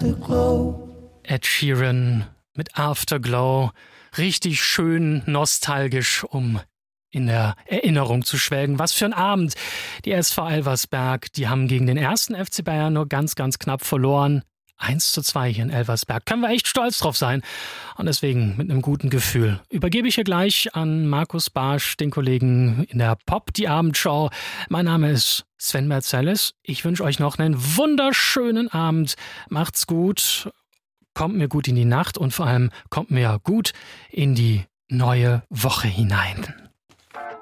Ed Sheeran mit Afterglow. Richtig schön nostalgisch, um in der Erinnerung zu schwelgen. Was für ein Abend. Die SV Elversberg, die haben gegen den 1. FC Bayern nur ganz, ganz knapp verloren. 1:2 hier in Elversberg. Können wir echt stolz drauf sein. Und deswegen mit einem guten Gefühl übergebe ich hier gleich an Markus Barsch, den Kollegen in der Pop, die Abendschau. Mein Name ist Sven Merzelis. Ich wünsche euch noch einen wunderschönen Abend. Macht's gut. Kommt mir gut in die Nacht und vor allem kommt mir gut in die neue Woche hinein.